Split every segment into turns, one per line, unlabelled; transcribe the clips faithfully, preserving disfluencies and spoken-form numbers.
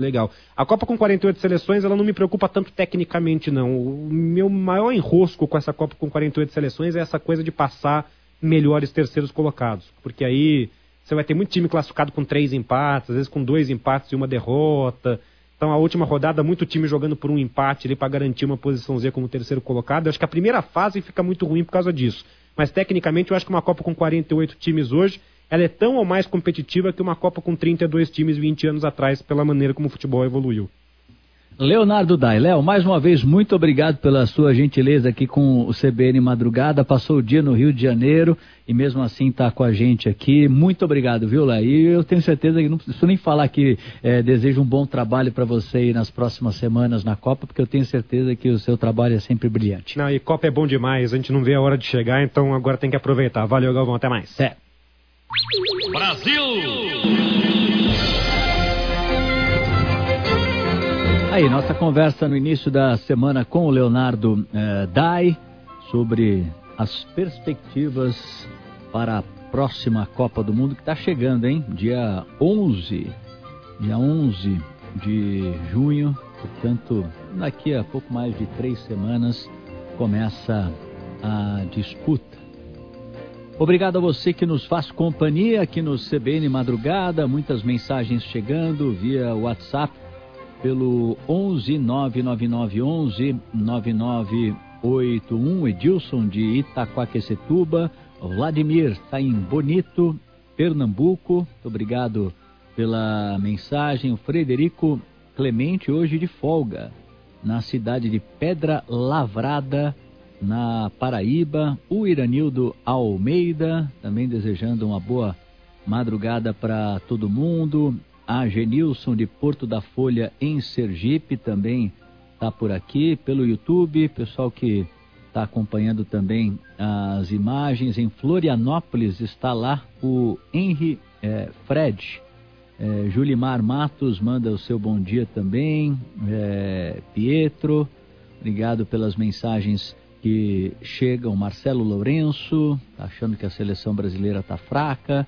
Legal. A Copa com quarenta e oito seleções, ela não me preocupa tanto tecnicamente, não. O meu maior enrosco com essa Copa com quarenta e oito seleções é essa coisa de passar melhores terceiros colocados. Porque aí você vai ter muito time classificado com três empates, às vezes com dois empates e uma derrota. Então a última rodada, muito time jogando por um empate ali para garantir uma posição Z como terceiro colocado. Eu acho que a primeira fase fica muito ruim por causa disso. Mas tecnicamente eu acho que uma Copa com quarenta e oito times hoje, ela é tão ou mais competitiva que uma Copa com trinta e dois times vinte anos atrás, pela maneira como o futebol evoluiu.
Leonardo Dai. Léo, mais uma vez, muito obrigado pela sua gentileza aqui com o C B N Madrugada. Passou o dia no Rio de Janeiro e mesmo assim está com a gente aqui. Muito obrigado, viu, Léo? E eu tenho certeza que não preciso nem falar que é, desejo um bom trabalho para você aí nas próximas semanas na Copa, porque eu tenho certeza que o seu trabalho é sempre brilhante.
Não, e Copa é bom demais, a gente não vê a hora de chegar, então agora tem que aproveitar. Valeu, Galvão, até mais.
É.
Brasil!
Aí, nossa conversa no início da semana com o Leonardo eh, Dai sobre as perspectivas para a próxima Copa do Mundo que está chegando, hein? Dia onze, dia onze de junho, portanto, daqui a pouco mais de três semanas começa a disputa. Obrigado a você que nos faz companhia aqui no C B N Madrugada, muitas mensagens chegando via WhatsApp pelo onze nove nove nove onze nove nove oito um, Edilson de Itaquaquecetuba, Vladimir está em Bonito, Pernambuco, muito obrigado pela mensagem, o Frederico Clemente hoje de folga, na cidade de Pedra Lavrada, na Paraíba, o Iranildo Almeida, também desejando uma boa madrugada para todo mundo. A Genilson de Porto da Folha em Sergipe também está por aqui pelo YouTube, pessoal que está acompanhando também as imagens. Em Florianópolis está lá o Henry é, Fred. É, Julimar Matos manda o seu bom dia também. É, Pietro, obrigado pelas mensagens que chegam. Marcelo Lourenço, tá achando que a seleção brasileira está fraca.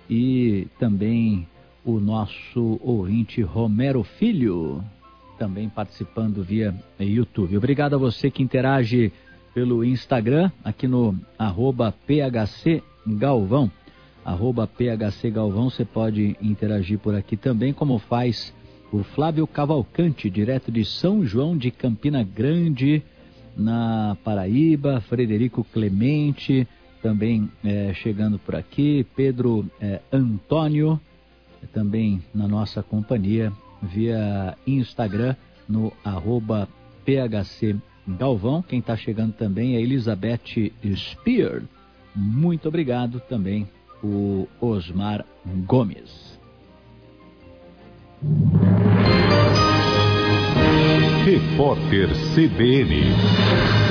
E também o nosso ouvinte Romero Filho, também participando via YouTube. Obrigado a você que interage pelo Instagram, aqui no arroba P H C Galvão. Arroba P H C Galvão, você pode interagir por aqui também, como faz o Flávio Cavalcante, direto de São João de Campina Grande, na Paraíba. Frederico Clemente também é, chegando por aqui. Pedro é, Antônio também na nossa companhia via Instagram no arroba P H C Galvão. Quem está chegando também é Elizabeth Spear. Muito obrigado também o Osmar Gomes.
Repórter C B N.